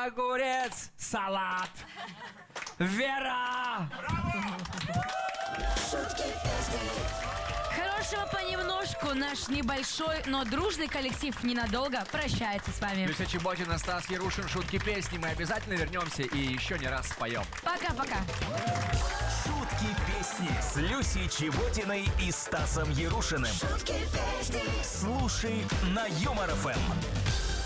огурец, салат. Вера! Хорошего понемножку. Наш небольшой, но дружный коллектив ненадолго прощается с вами. Люся Чеботина, Стас Ярушин, шутки песни. Мы обязательно вернемся и еще не раз споем. Пока-пока. Шутки песни с Люсей Чеботиной и Стасом Ярушиным. Слушай на Юмор ФМ.